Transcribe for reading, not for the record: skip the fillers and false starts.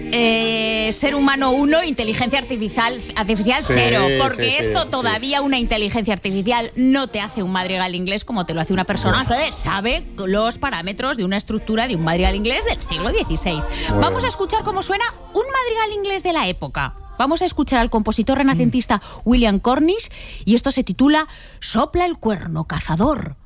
Ser humano 1, inteligencia artificial 0, porque esto todavía una inteligencia artificial no te hace un madrigal inglés como te lo hace una persona que sabe los parámetros de una estructura de un madrigal inglés del siglo XVI. Vamos a escuchar cómo suena un madrigal inglés de la época. Vamos a escuchar al compositor renacentista William Cornish y esto se titula Sopla el cuerno, cazador.